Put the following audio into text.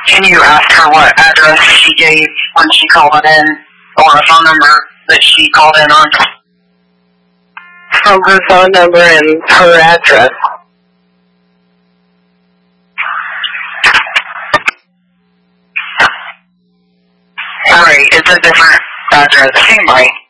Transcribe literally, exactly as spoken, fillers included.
Can you ask her what address she gave when she called it in, or a phone number that she called in on? From her phone number and her address. Alright, it's a different address. Seems like